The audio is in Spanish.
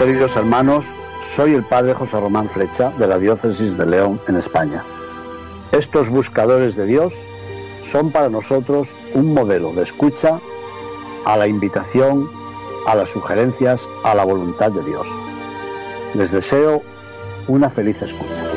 queridos hermanos, soy el padre José Román Flecha de la Diócesis de León en España. Estos buscadores de Dios son para nosotros un modelo de escucha a la invitación, a las sugerencias, a la voluntad de Dios. Les deseo una feliz escucha.